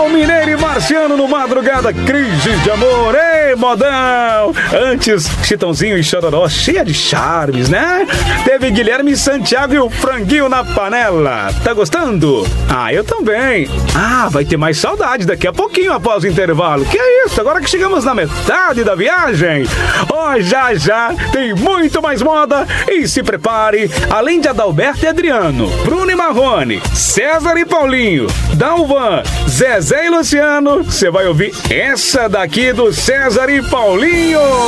Léo Mineiro e Marciano no Madrugada, crise de amor, ei, modão! Antes, Chitãozinho e Chororó, cheia de charmes, né? Teve Guilherme Santiago e o franguinho na panela. Tá gostando? Ah, eu também. Ah, vai ter mais saudade daqui a pouquinho após o intervalo. Que é isso? Agora que chegamos na metade da viagem. Ó, já já tem muito mais moda e se prepare, além de Adalberto e Adriano, Bruno e Marrone, César e Paulinho, Dalvan, Zezé e Luciano, você vai ouvir essa daqui do César e Paulinho.